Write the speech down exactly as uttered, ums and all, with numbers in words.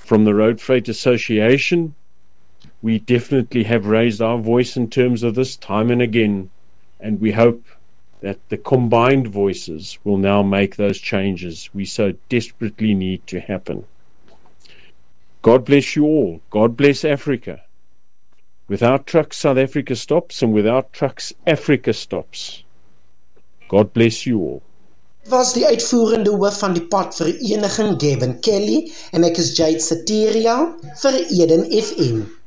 From the Road Freight Association, we definitely have raised our voice in terms of this time and again, and we hope that the combined voices will now make those changes we so desperately need to happen. God bless you all. God bless Africa. Without trucks, South Africa stops, and without trucks, Africa stops. God bless you all. Was die uitvoerende hoof van die padvereniging Gavin Kelly en ek is Jade Sateria vir Eden F M.